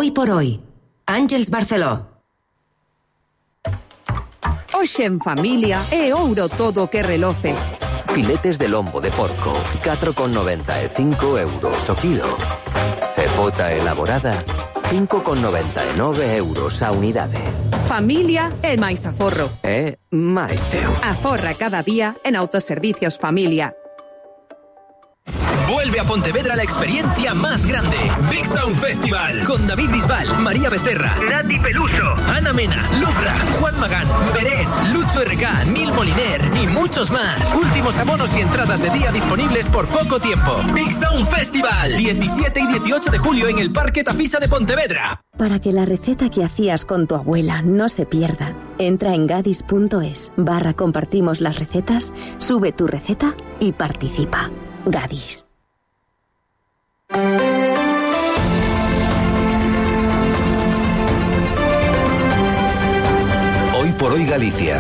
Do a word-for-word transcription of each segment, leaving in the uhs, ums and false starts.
Hoy por hoy, Ángels Barceló. Hoxe en familia é ouro todo que reloce. Filetes de lombo de porco, catro con noventa e cinco euros o kilo. E pota elaborada, cinco con noventa e nove euros a unidade. Familia é máis aforro. É máis teu. Aforra cada día en Autoservicios Familia. Vuelve a Pontevedra la experiencia más grande. Big Sound Festival. Con David Bisbal, María Becerra, Nati Peluso, Ana Mena, Lubra, Juan Magán, Beret, Lucho R K, Nil Moliner y muchos más. Últimos abonos y entradas de día disponibles por poco tiempo. Big Sound Festival. diecisiete y dieciocho de julio en el Parque Tafisa de Pontevedra. Para que la receta que hacías con tu abuela no se pierda, entra en gadis punto es barra compartimos las recetas, sube tu receta y participa. Gadis. Hoy por hoy Galicia.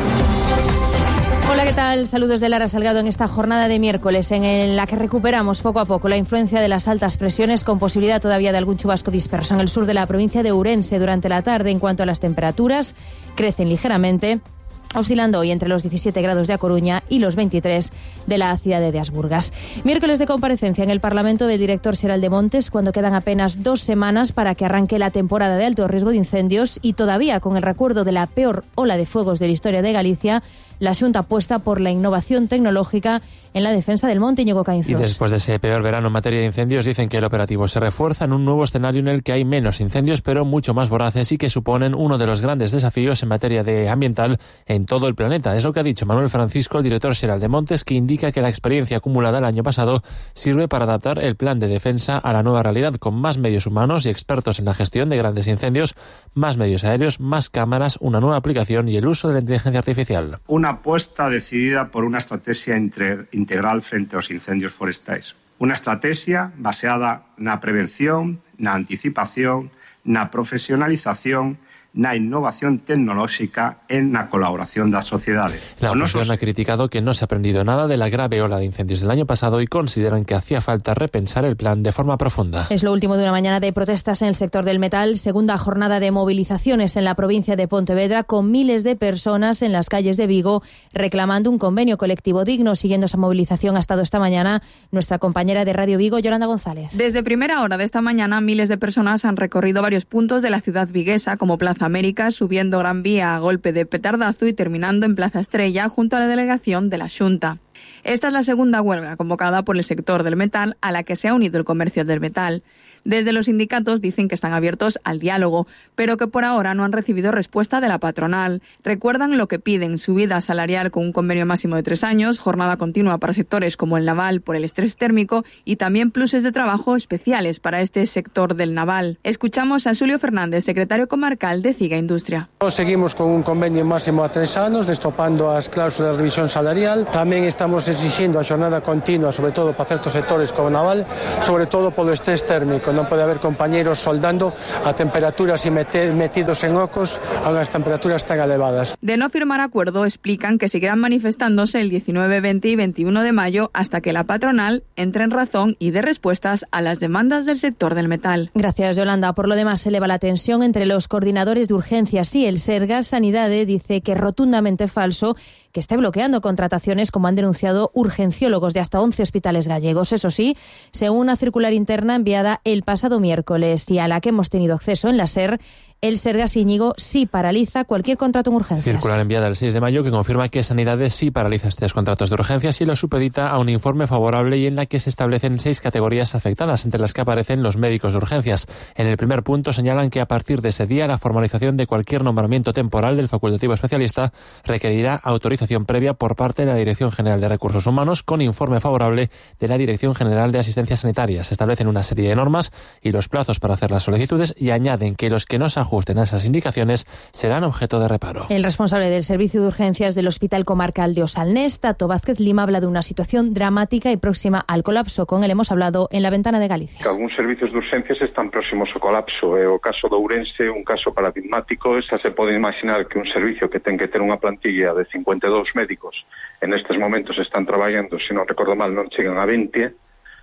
Hola, ¿qué tal? Saludos de Lara Salgado en esta jornada de miércoles en la que recuperamos poco a poco la influencia de las altas presiones con posibilidad todavía de algún chubasco disperso en el sur de la provincia de Ourense durante la tarde. En cuanto a las temperaturas, crecen ligeramente, oscilando hoy entre los diecisiete grados de A Coruña y los veintitrés de la ciudad de Asburgas. Miércoles de comparecencia en el Parlamento del director Xeral de Montes, cuando quedan apenas dos semanas para que arranque la temporada de alto riesgo de incendios y todavía con el recuerdo de la peor ola de fuegos de la historia de Galicia, la Xunta apuesta por la innovación tecnológica en la defensa del monte. Íñigo Caínzos. Y después de ese peor verano en materia de incendios, dicen que el operativo se refuerza en un nuevo escenario en el que hay menos incendios, pero mucho más voraces y que suponen uno de los grandes desafíos en materia de ambiental en todo el planeta. Es lo que ha dicho Manuel Francisco, el director xeral de Montes, que indica que la experiencia acumulada el año pasado sirve para adaptar el plan de defensa a la nueva realidad, con más medios humanos y expertos en la gestión de grandes incendios, más medios aéreos, más cámaras, una nueva aplicación y el uso de la inteligencia artificial. Una apuesta decidida por una estrategia entre, integral frente aos incendios forestais. Unha estrategia baseada na prevención, na anticipación, na profesionalización, na innovación tecnológica e na colaboración da sociedade. La oposición ha criticado que no se ha aprendido nada de la grave ola de incendios del año pasado y consideran que hacía falta repensar el plan de forma profunda. Es lo último de una mañana de protestas en el sector del metal, segunda jornada de movilizaciones en la provincia de Pontevedra, con miles de personas en las calles de Vigo reclamando un convenio colectivo digno. Siguiendo esa movilización ha estado esta mañana nuestra compañera de Radio Vigo, Yolanda González. Desde primera hora de esta mañana, miles de personas han recorrido varios puntos de la ciudad viguesa, como Plaza América, subiendo Gran Vía a golpe de petardazo y terminando en Plaza Estrella junto a la delegación de la Xunta. Esta es la segunda huelga convocada por el sector del metal, a la que se ha unido el comercio del metal. Desde los sindicatos dicen que están abiertos al diálogo, pero que por ahora no han recibido respuesta de la patronal. Recuerdan lo que piden: subida salarial con un convenio máximo de tres años, jornada continua para sectores como el naval por el estrés térmico y también pluses de trabajo especiales para este sector del naval. Escuchamos a Xulio Fernández, secretario comarcal de CIGA Industria. Seguimos con un convenio máximo a tres anos, destopando as cláusulas de revisión salarial. Tamén estamos exigindo a jornada continua, sobre todo para certos sectores como o naval, sobre todo polo estrés térmico. Non pode haber compañeros soldando a temperaturas y metidos en ocos a unas temperaturas tan elevadas. De no firmar acuerdo, explican que seguirán manifestándose el diecinueve, veinte y veintiuno de mayo hasta que la patronal entre en razón y dé respuestas a las demandas del sector del metal. Gracias, Yolanda. Por lo demás, se eleva la tensión entre los coordinadores de urgencias y el Sergas. Sanidade dice que es rotundamente falso que esté bloqueando contrataciones, como han denunciado urgenciólogos de hasta once hospitales gallegos. Eso sí, según una circular interna enviada el pasado miércoles y a la que hemos tenido acceso en la SER, el Sergas, Íñigo, sí paraliza cualquier contrato en urgencias. Circular enviada el seis de mayo que confirma que Sanidade sí paraliza estos contratos de urgencias y lo supedita a un informe favorable y en la que se establecen seis categorías afectadas, entre las que aparecen los médicos de urgencias. En el primer punto señalan que a partir de ese día la formalización de cualquier nombramiento temporal del facultativo especialista requerirá autorización previa por parte de la Dirección General de Recursos Humanos con informe favorable de la Dirección General de Asistencia Sanitaria. Se establecen una serie de normas y los plazos para hacer las solicitudes y añaden que los que no se ajusten a esas indicaciones serán objeto de reparo. El responsable del servicio de urgencias del Hospital Comarcal de Osalnés, Tato Vázquez Lima, habla de una situación dramática y próxima al colapso. Con él hemos hablado en La Ventana de Galicia. Algunos servicios de urgencias están próximos ao colapso. É o caso de Ourense, un caso paradigmático. Xa se pode imaginar que un servicio que ten que ter unha plantilla de cincuenta e dous médicos en estes momentos están traballando, se non recordo mal, non chegan a veinte.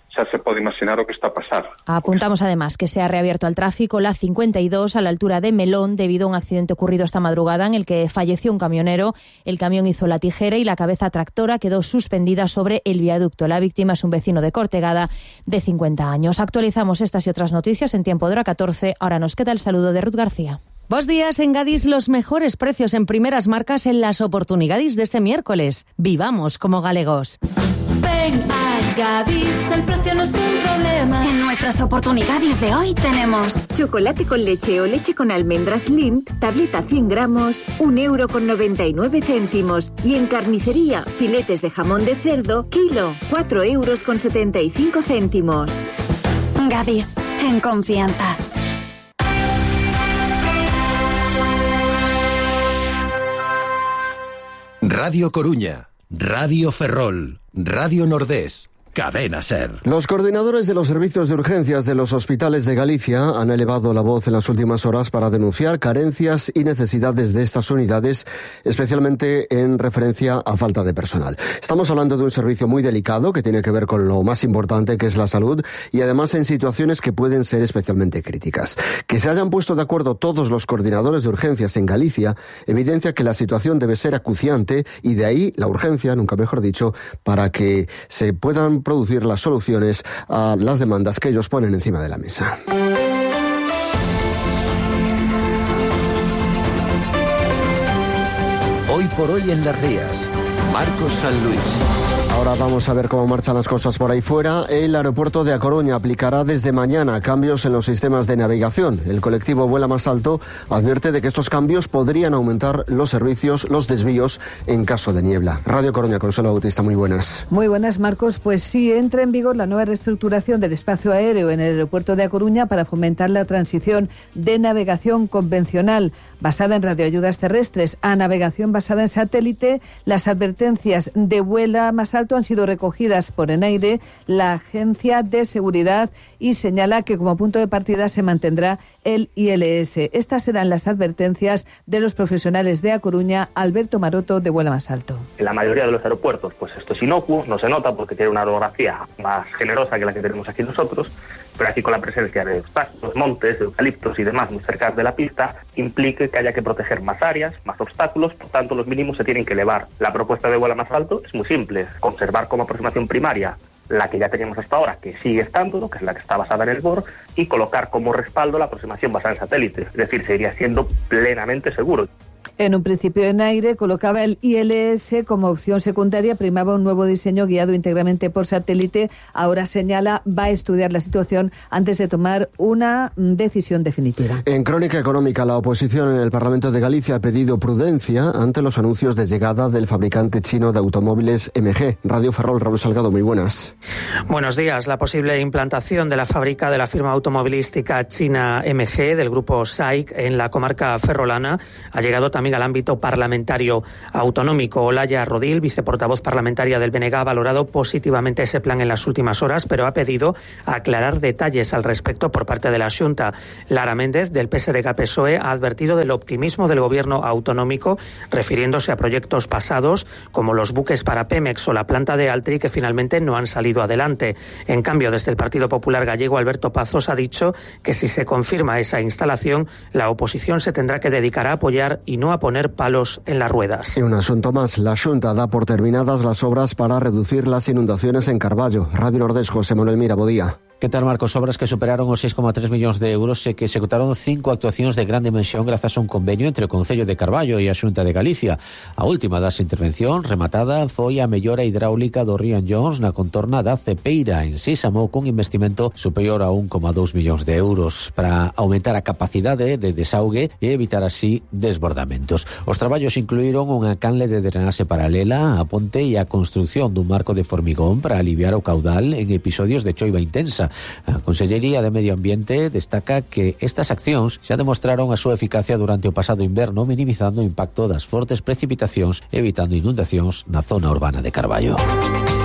xa se pode imaginar o que está a pasar. Apuntamos además que se ha reabierto al tráfico la cincuenta y dos a la altura de Melón debido a un accidente ocurrido esta madrugada en el que falleció un camionero. El camión hizo la tijera y la cabeza tractora quedó suspendida sobre el viaducto. La víctima es un vecino de Cortegada de cincuenta años. Actualizamos estas y otras noticias en Tiempo de Hora catorce. Ahora nos queda el saludo de Ruth García. Bos días, en Gadis los mejores precios en primeras marcas en las oportunidades de este miércoles. Vivamos como galegos. Ven a Gadis, el precio no es un problema. En nuestras oportunidades de hoy tenemos chocolate con leche o leche con almendras Lindt, tableta cien gramos, un euro con noventa y nueve céntimos. Y en carnicería, filetes de jamón de cerdo, kilo, cuatro euros con setenta y cinco céntimos. Gadis, en confianza. Radio Coruña, Radio Ferrol, Radio Nordés, Cadena Ser. Los coordinadores de los servicios de urgencias de los hospitales de Galicia han elevado la voz en las últimas horas para denunciar carencias y necesidades de estas unidades, especialmente en referencia a falta de personal. Estamos hablando de un servicio muy delicado que tiene que ver con lo más importante, que es la salud, y además en situaciones que pueden ser especialmente críticas. Que se hayan puesto de acuerdo todos los coordinadores de urgencias en Galicia evidencia que la situación debe ser acuciante, y de ahí la urgencia, nunca mejor dicho, para que se puedan producir las soluciones a las demandas que ellos ponen encima de la mesa. Hoy por hoy en Las Rías, Marcos San Luis. Ahora vamos a ver cómo marchan las cosas por ahí fuera. El aeropuerto de A Coruña aplicará desde mañana cambios en los sistemas de navegación. El colectivo Vuela Más Alto advierte de que estos cambios podrían aumentar los servicios, los desvíos en caso de niebla. Radio Coruña, Consuelo Bautista, muy buenas. Muy buenas, Marcos. Pues sí, entra en vigor la nueva reestructuración del espacio aéreo en el aeropuerto de A Coruña para fomentar la transición de navegación convencional basada en radioayudas terrestres a navegación basada en satélite. Las advertencias de Vuela Más Alto han sido recogidas por ENAIRE, la Agencia de Seguridad, y señala que como punto de partida se mantendrá el I L S. Estas serán las advertencias de los profesionales de A Coruña. Alberto Maroto, de Vuela Más Alto. En la mayoría de los aeropuertos, pues esto es inocuo, no se nota porque tiene una orografía más generosa que la que tenemos aquí nosotros, pero aquí con la presencia de obstáculos, montes, eucaliptos y demás muy cerca de la pista, implique que haya que proteger más áreas, más obstáculos, por tanto los mínimos se tienen que elevar. La propuesta de Vuela Más Alto es muy simple, conservar como aproximación primaria la que ya teníamos hasta ahora, que sigue estando, que es la que está basada en el B O R, y colocar como respaldo la aproximación basada en satélite, es decir, seguiría siendo plenamente seguro. En un principio, ENAIRE colocaba el I L S como opción secundaria, primaba un nuevo diseño guiado íntegramente por satélite. Ahora señala, va a estudiar la situación antes de tomar una decisión definitiva. En Crónica Económica, la oposición en el Parlamento de Galicia ha pedido prudencia ante los anuncios de llegada del fabricante chino de automóviles M G. Radio Ferrol, Raúl Salgado, muy buenas. Buenos días. La posible implantación de la fábrica de la firma automovilística china M G del grupo S A I C en la comarca ferrolana ha llegado también al ámbito parlamentario autonómico. Olaya Rodil, viceportavoz parlamentaria del B N G, ha valorado positivamente ese plan en las últimas horas, pero ha pedido aclarar detalles al respecto por parte de la Xunta. Lara Méndez, del P S D G P S O E, ha advertido del optimismo del gobierno autonómico, refiriéndose a proyectos pasados como los buques para Pemex o la planta de Altri, que finalmente no han salido adelante. En cambio, desde el Partido Popular Gallego, Alberto Pazos ha dicho que si se confirma esa instalación, la oposición se tendrá que dedicar a apoyar y no a poner palos en las ruedas. Y un asunto más. La Xunta da por terminadas las obras para reducir las inundaciones en Carballo. Radio Nordés, José Manuel Mira, bo día. ¿Qué tal, Marcos? Obras que superaron os seis coma tres millóns de euros e que executaron cinco actuacións de gran dimensión grazas a un convenio entre o Concello de Carballo e a Xunta de Galicia. A última das intervencións rematada foi a mellora hidráulica do río Anllóns na contorna da Cepeira en Sísamo, cun investimento superior a un coma dous millóns de euros para aumentar a capacidade de desaugue e evitar así desbordamentos. Os traballos incluíron unha canle de drenaxe paralela, a ponte e a construción dun marco de formigón para aliviar o caudal en episodios de choiva intensa. A Consellería de Medio Ambiente destaca que estas accións xa demostraron a súa eficacia durante o pasado inverno, minimizando o impacto das fortes precipitacións e evitando inundacións na zona urbana de Carballo.